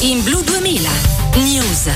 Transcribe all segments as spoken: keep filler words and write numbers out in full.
in Blu duemila News.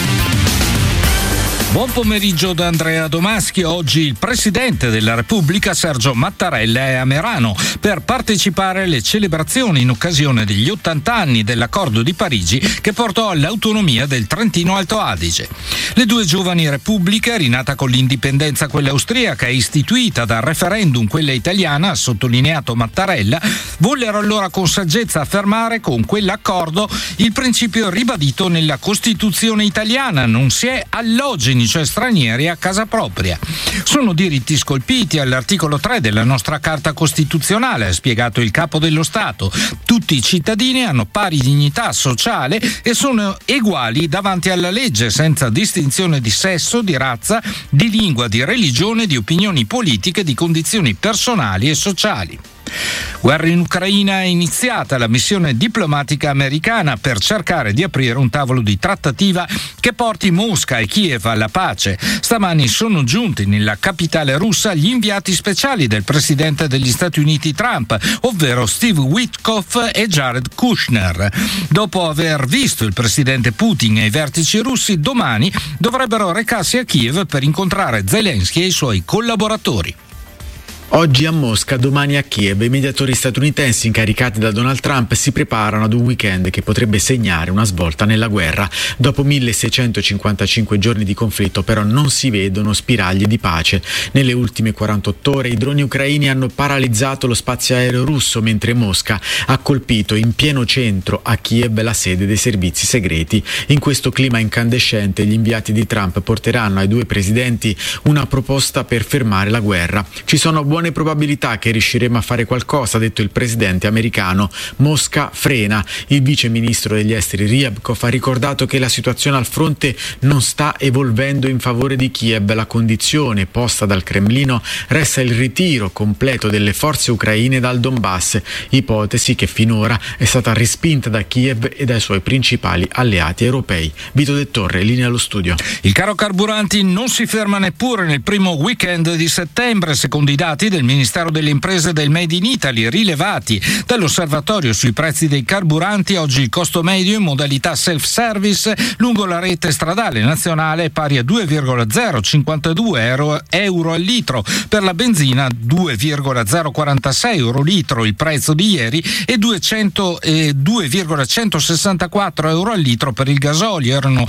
Buon pomeriggio da Andrea Domaschi. Oggi il Presidente della Repubblica Sergio Mattarella è a Merano per partecipare alle celebrazioni in occasione degli ottanta anni dell'Accordo di Parigi che portò all'autonomia del Trentino Alto Adige. Le due giovani repubbliche, rinata con l'indipendenza quella austriaca e istituita dal referendum quella italiana, ha sottolineato Mattarella, vollero allora con saggezza affermare con quell'accordo il principio ribadito nella Costituzione italiana: non si è allogeni, cioè stranieri, a casa propria. Sono diritti scolpiti all'articolo tre della nostra Carta Costituzionale, ha spiegato il Capo dello Stato. Tutti i cittadini hanno pari dignità sociale e sono uguali davanti alla legge, senza distinzione di sesso, di razza, di lingua, di religione, di opinioni politiche, di condizioni personali e sociali. Guerra in Ucraina. È iniziata la missione diplomatica americana per cercare di aprire un tavolo di trattativa che porti Mosca e Kiev alla pace. Stamani sono giunti nella capitale russa gli inviati speciali del presidente degli Stati Uniti Trump, ovvero Steve Witkoff e Jared Kushner. Dopo aver visto il presidente Putin e i vertici russi, domani dovrebbero recarsi a Kiev per incontrare Zelensky e i suoi collaboratori. Oggi a Mosca, domani a Kiev, i mediatori statunitensi incaricati da Donald Trump si preparano ad un weekend che potrebbe segnare una svolta nella guerra. Dopo milleseicentocinquantacinque giorni di conflitto però non si vedono spiragli di pace. Nelle ultime quarantotto ore i droni ucraini hanno paralizzato lo spazio aereo russo, mentre Mosca ha colpito in pieno centro a Kiev la sede dei servizi segreti. In questo clima incandescente gli inviati di Trump porteranno ai due presidenti una proposta per fermare la guerra. Ci sono buone probabilità che riusciremo a fare qualcosa, ha detto il presidente americano. Mosca frena. Il vice ministro degli esteri Ryabkov ha ricordato che la situazione al fronte non sta evolvendo in favore di Kiev. La condizione posta dal Cremlino resta il ritiro completo delle forze ucraine dal Donbass, ipotesi che finora è stata respinta da Kiev e dai suoi principali alleati europei. Vito De Torre, linea allo studio. Il caro carburanti non si ferma neppure nel primo weekend di settembre, secondo i dati del Ministero delle Imprese del Made in Italy rilevati dall'osservatorio sui prezzi dei carburanti. Oggi il costo medio in modalità self-service lungo la rete stradale nazionale è pari a due virgola zero cinquantadue euro, euro al litro, per la benzina due virgola zero quarantasei euro al litro il prezzo di ieri e duecento, eh, due virgola centosessantaquattro euro al litro per il gasolio. Erano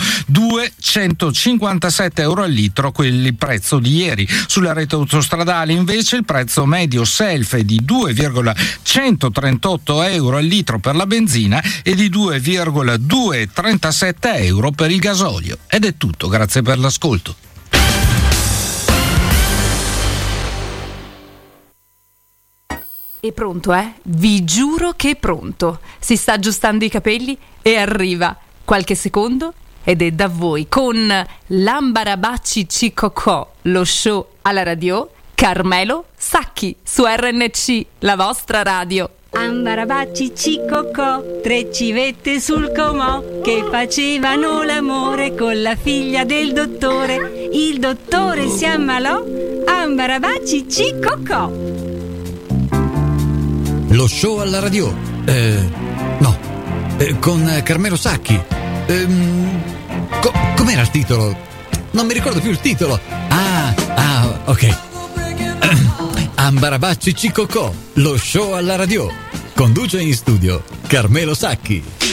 duecentocinquantasette euro al litro quelli prezzo di ieri. Sulla rete autostradale invece il prezzo medio self è di due virgola centotrentotto euro al litro per la benzina e di due virgola duecentotrentasette euro per il gasolio. Ed è tutto, grazie per l'ascolto. È pronto, eh? Vi giuro che è pronto. Si sta aggiustando i capelli e arriva. Qualche secondo ed è da voi con l'Ambarabacci Cicocò, lo show alla radio. Carmelo Sacchi su R N C, la vostra radio. Ambarabacci Cicocò, tre civette sul comò che facevano l'amore con la figlia del dottore. Il dottore si ammalò, Ambarabacci Cicocò. Lo show alla radio. Eh, no, eh, con Carmelo Sacchi. Eh, co- com'era il titolo? Non mi ricordo più il titolo. Ah, ah, ok. Ambarabacci Cicocò, lo show alla radio. Conduce in studio Carmelo Sacchi.